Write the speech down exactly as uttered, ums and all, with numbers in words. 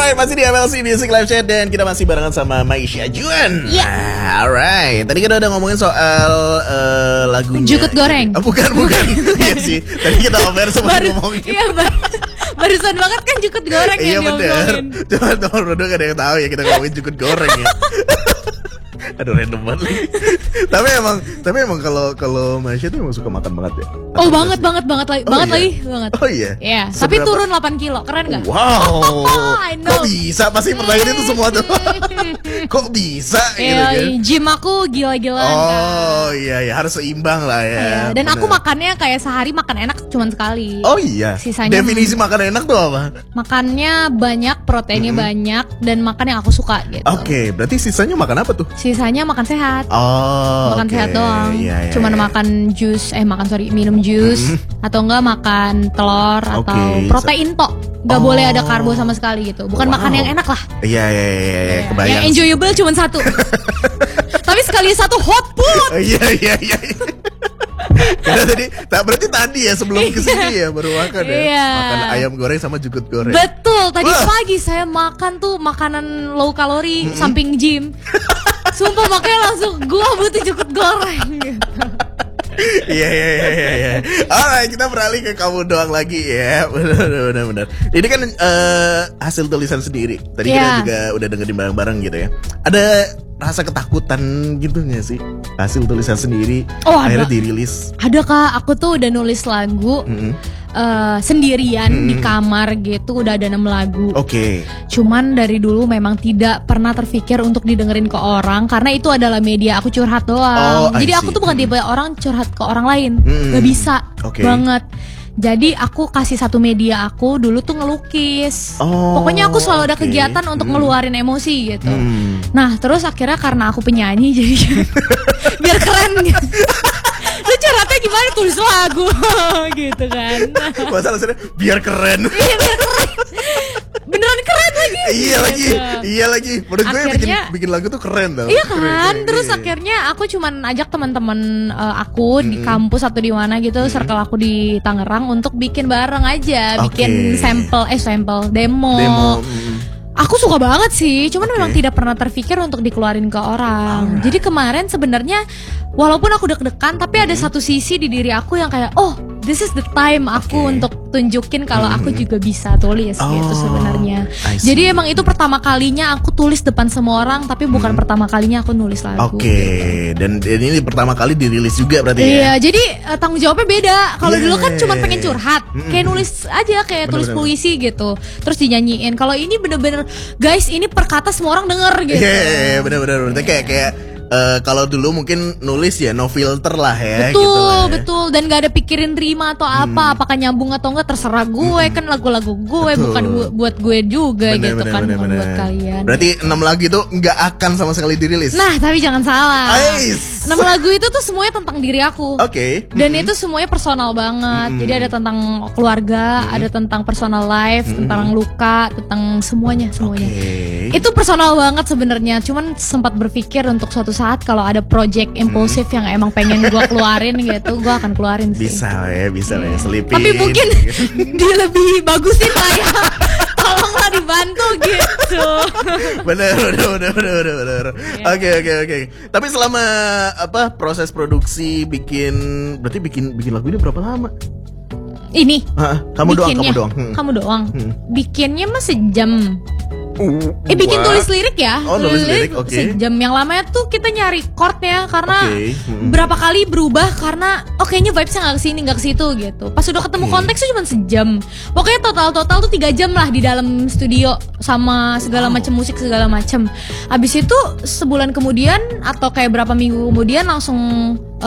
Alright, masih di M L C Music Live Chat dan kita masih barengan sama Maisha Juan. Iya. Nah, alright, tadi kita udah ngomongin soal uh, lagunya Jukut goreng. Oh, bukan, bukan. Iya sih, tadi kita over sempat ngomongin. Iya, bar barusan banget kan jukut goreng Iya yang bener. diomongin. Cuma teman Rodo gak ada yang tahu ya kita ngomongin jukut goreng ya. Aduh, random banget. tapi emang, tapi emang kalau kalau Maisha tuh emang suka makan banget ya. Oh, banget, banget, banget lagi, Oh, banget iya? lagi, banget. Oh iya. Iya, tapi Seberapa- turun delapan kilo, keren gak? Wow. I know. Kok bisa? Pasti pertanyaan itu semua tuh. Kok bisa gitu Iya, kan? gym aku gila-gilaan kan. Oh iya ya, harus seimbang lah ya. Iya, dan aku Bener. makannya kayak sehari makan enak cuma sekali. Oh iya. Sisanya- Definisi makan enak tuh apa? Makannya banyak, proteinnya banyak, dan makan yang aku suka gitu. Oke, berarti sisanya makan apa tuh? Sisanya makan sehat. Oh, Makan oke. sehat doang. Iya, iya, Cuman iya. makan jus, eh makan sorry, minum jus atau enggak makan telur atau Oke. protein tok. Enggak Oh. boleh ada karbo sama sekali gitu. Bukan Wow. makan yang enak lah. Iya iya iya, iya, Iya. kebayang. Yang enjoyable cuma satu. Tapi sekali satu hot food. Oh, iya iya iya. Karena tadi, tak berarti tadi ya sebelum kesini ya baru makan ya. Iya. Makan ayam goreng sama jukut goreng. Betul, tadi Wah. pagi saya makan tuh makanan low kalori samping gym. Sumpah makanya langsung gua butuh jukut goreng gitu. Iya iya iya iya. iya. Alright, kita beralih ke kamu doang lagi ya. Benar benar benar. Ini kan eh, hasil tulisan sendiri. Tadi kita Iya. juga udah dengerin bareng-bareng gitu ya. Ada rasa ketakutan gitu nggak sih hasil tulisan sendiri Oh, ada. akhirnya dirilis? Ada Kak, aku tuh udah nulis lagu Mm-mm. eh, sendirian di Mm. kamar gitu, udah ada enam lagu. Oke. Cuman dari dulu memang tidak pernah terpikir untuk didengerin ke orang karena itu adalah media aku curhat doang. Oh, I Jadi aku see. tuh bukan tipe orang curhat ke orang lain, Mm. gak bisa Oke. banget. Jadi aku kasih satu media aku dulu tuh ngelukis. Oh, Pokoknya aku selalu ada oke. kegiatan untuk Mm. ngeluarin emosi gitu. Hmm. Nah terus akhirnya karena aku penyanyi jadi biar keren gitu. Lu curhatnya gimana, tulis lagu gitu kan. Masalah sebenarnya biar keren. Iya biar keren. Beneran keren lagi. Iya lagi, Gitu. iya lagi. Menurut gue bikin Akhirnya- bikin lagu tuh keren tau. Iya Keren, kan, keren, terus iya. akhirnya aku cuman ajak teman-teman eh, aku di kampus atau di mana gitu, circle aku di Tangerang untuk bikin bareng aja, Oke. bikin sampel, eh sampel demo. Demo. mm. Aku suka banget sih, cuman Oke. memang tidak pernah terpikir untuk dikeluarin ke orang. Alright. Jadi kemarin sebenarnya walaupun aku deg-degan, tapi ada satu sisi di diri aku yang kayak, oh, this is the time aku Oke. untuk tunjukin kalau aku juga bisa tulis Oh, gitu sebenarnya. I see. Jadi emang itu pertama kalinya aku tulis depan semua orang, tapi bukan pertama kalinya aku nulis lagu. Oke, dan, dan ini pertama kali dirilis juga berarti ya. Iya, jadi eh, tanggung jawabnya beda. Kalau Iya. dulu kan cuma pengen curhat, Mm-mm. kayak nulis aja, kayak Bener, tulis bener, puisi gitu, terus dinyanyiin. Kalau ini bener-bener, guys, ini perkata semua orang denger gitu. Iya, benar-benar. Berarti kayak kayak eh, kalau dulu mungkin nulis ya no filter lah ya. Betul, gitu lah ya. betul. Dan gak ada pikirin rima atau apa, apakah nyambung atau enggak terserah gue, kan lagu-lagu gue, Betul. bukan bu- buat gue juga Bener, gitu bener, kan, bener, bukan bener. buat kalian. Berarti enam lagu itu nggak akan sama sekali dirilis. Nah, tapi jangan salah. Ais. Enam lagu itu tuh semuanya tentang diri aku. Oke. Dan itu semuanya personal banget. Jadi ada tentang keluarga, ada tentang personal life, tentang luka, tentang semuanya, semuanya. Oke. Itu personal banget sebenarnya. Cuman sempat berpikir untuk suatu saat kalau ada project impulsif yang emang pengen gua keluarin gitu, gua akan keluarin sih. Bisa lah ya, bisa lah ya selipin. Tapi mungkin dia lebih bagusin lah ya. Tolonglah dibantu gitu. bener bener bener bener bener bener. Iya. Oke oke oke. Tapi selama apa proses produksi bikin berarti bikin bikin lagu ini berapa lama? Ini Hah, kamu doang, bikinnya, kamu doang. Hmm. Kamu doang. Hmm. Bikinnya mah sejam. Uh, Eh bikin wah. tulis lirik ya. Oh, nulis lirik, oke. Sejam. Yang lamanya tuh kita nyari chordnya karena Oke, mm. berapa kali berubah karena oh kayaknya vibesnya nggak kesini nggak kesitu gitu. Pas udah ketemu Oke. konteks tuh cuma sejam. Pokoknya total total tuh tiga jam lah di dalam studio sama segala macam musik segala macam. Abis itu sebulan kemudian atau kayak berapa minggu kemudian langsung